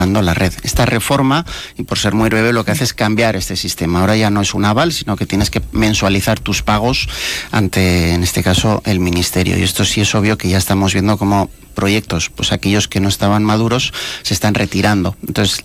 la red. Esta reforma, y por ser muy breve, lo que hace es cambiar este sistema. Ahora ya no es un aval, sino que tienes que mensualizar tus pagos ante, en este caso, el Ministerio. Y esto sí es obvio que ya estamos viendo cómo proyectos, pues aquellos que no estaban maduros, se están retirando. Entonces,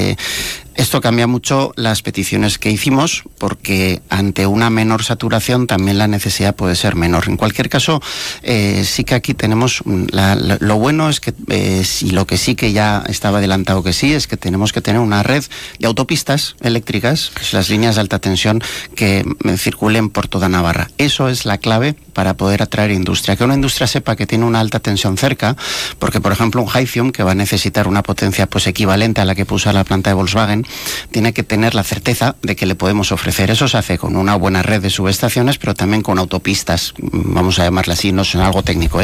esto cambia mucho las peticiones que hicimos, porque ante una menor saturación también la necesidad puede ser menor. En cualquier caso, sí que aquí tenemos, lo bueno es que, y lo que sí que ya estaba adelantado que sí, es que tenemos que tener una red de autopistas eléctricas, pues las líneas de alta tensión que circulen por toda Navarra. Eso es la clave para poder atraer industria. Que una industria sepa que tiene una alta tensión cerca, porque por ejemplo un Hythium, que va a necesitar una potencia pues equivalente a la que puede usar la planta de Volkswagen, tiene que tener la certeza de que le podemos ofrecer. Eso se hace con una buena red de subestaciones, pero también con autopistas, vamos a llamarla así, no es algo técnico,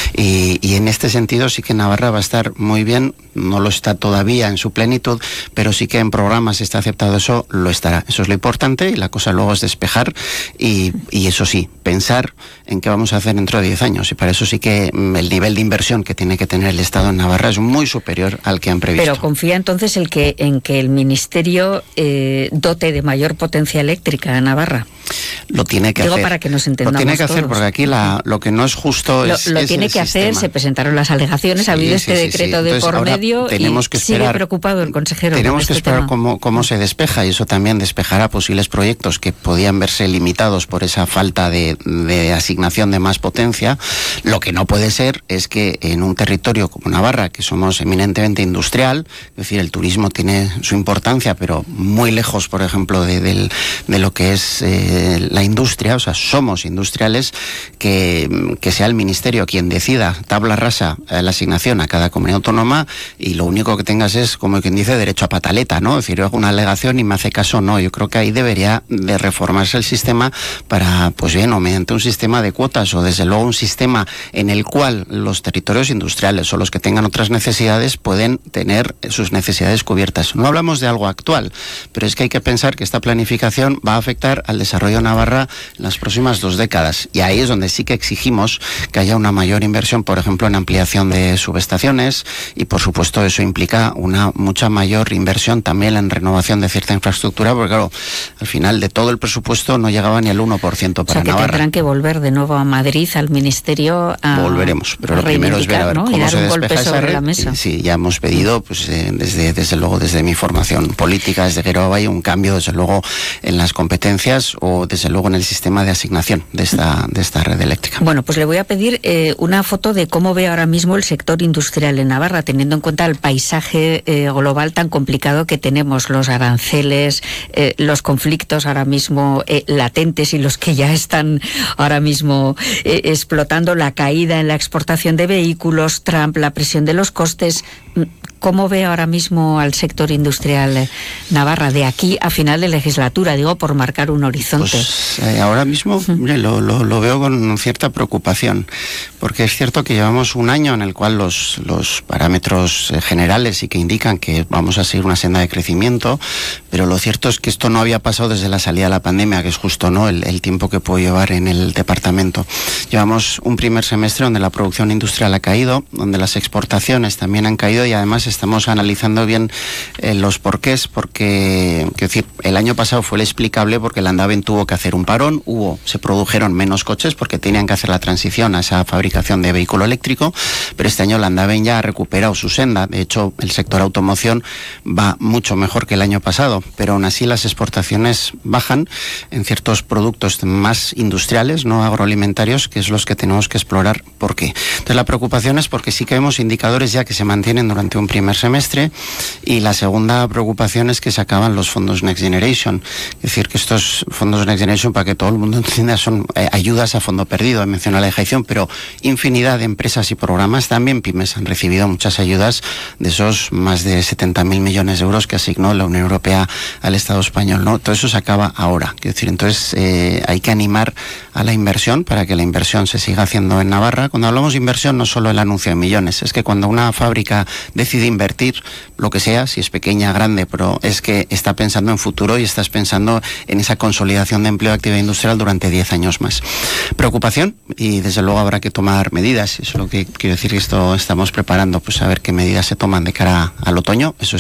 y en este sentido sí que Navarra va a estar muy bien, no lo está todavía en su plenitud, pero sí que en programas está aceptado eso, lo estará. Eso es lo importante, y la cosa luego es despejar y eso sí, pensar en qué vamos a hacer dentro de 10 años, y para eso sí que el nivel de inversión que tiene que tener el Estado en Navarra es muy superior al que han previsto. Pero confía entonces en que el Ministerio dote de mayor potencia eléctrica a Navarra. Lo tiene que hacer. Digo, para que nos entendamos. Lo tiene que todos. hacer, porque aquí lo que no es justo es lo tiene que hacer. Sistema. Se presentaron las alegaciones, ha habido este decreto de por medio, tenemos que esperar, sigue preocupado el consejero. Tenemos que esperar cómo se despeja, y eso también despejará posibles proyectos que podían verse limitados por esa falta de asignación de más potencia. Lo que no puede ser es que en un territorio como Navarra, que somos eminentemente industrial, es decir, el turismo tiene su importancia, pero muy lejos, por ejemplo, de lo que es la industria, o sea, somos industriales, que sea el Ministerio quien decida tabla rasa la asignación a cada comunidad autónoma, y lo único que tengas es, como quien dice, derecho a pataleta, ¿no? Es decir, yo hago una alegación y me hace caso, no. Yo creo que ahí debería de reformarse el sistema para, pues bien, o mediante un sistema de cuotas, o desde luego un sistema en el cual los territorios industriales o los que tengan otras necesidades pueden tener sus necesidades cubiertas. No hablamos de algo actual, pero es que hay que pensar que esta planificación va a afectar al desarrollo de Navarra en las próximas 2 décadas, y ahí es donde sí que exigimos que haya una mayor inversión, por ejemplo, en ampliación de subestaciones, y por supuesto eso implica una mucha mayor inversión también en renovación de cierta infraestructura, porque claro, al final de todo el presupuesto no llegaba ni el 1% para Navarra. Tendrán que volver de nuevo a Madrid, al Ministerio, Volveremos, pero lo primero es ver a ver, ¿no?, cómo se despeja esa red. Sí, ya hemos pedido, pues desde luego, desde mi formación política, desde Geroa, un cambio, desde luego, en las competencias, o desde luego en el sistema de asignación de esta red eléctrica. Bueno, pues le voy a pedir una foto de cómo ve ahora mismo el sector industrial en Navarra, teniendo en cuenta el paisaje global tan complicado que tenemos, los aranceles, los conflictos ahora mismo latentes y los que ya están ahora mismo explotando, la caída en la exportación de vehículos, Trump, la presión de los costes. ¿Cómo ve ahora mismo al sector industrial Navarra de aquí a final de legislatura? Digo, por marcar un horizonte. Pues ahora mismo lo veo con cierta preocupación, porque es cierto que llevamos un año en el cual los parámetros generales y que indican que vamos a seguir una senda de crecimiento, pero lo cierto es que esto no había pasado desde la salida de la pandemia, que es justo, ¿no?, el tiempo que puedo llevar en el departamento. Llevamos un primer semestre donde la producción industrial ha caído, donde las exportaciones también han caído, y además estamos analizando bien los porqués, porque decir, el año pasado fue el explicable porque el Andaven tuvo que hacer un parón, se produjeron menos coches porque tenían que hacer la transición a esa fabricación de vehículo eléctrico, pero este año el Andaven ya ha recuperado su senda. De hecho, el sector automoción va mucho mejor que el año pasado, pero aún así las exportaciones bajan en ciertos productos más industriales, no agroalimentarios, que es los que tenemos que explorar por qué. Entonces la preocupación es porque sí que vemos indicadores ya que se mantienen durante un primer semestre, y la segunda preocupación es que se acaban los fondos Next Generation. Es decir, que estos fondos Next Generation, para que todo el mundo entienda, son ayudas a fondo perdido. He mencionado la dejación, pero infinidad de empresas y programas, también pymes, han recibido muchas ayudas de esos más de 70.000 millones de euros que asignó la Unión Europea al Estado español, ¿no? Todo eso se acaba ahora. Es decir, entonces hay que animar a la inversión para que la inversión se siga haciendo en Navarra. Cuando hablamos de inversión, no solo el anuncio de millones, es que cuando una fábrica decide invertir, lo que sea, si es pequeña, grande, pero es que está pensando en futuro y estás pensando en esa consolidación de empleo de actividad industrial durante 10 años más. Preocupación, y desde luego habrá que tomar medidas. Eso es lo que quiero decir, que estamos preparando, pues a ver qué medidas se toman de cara al otoño. Eso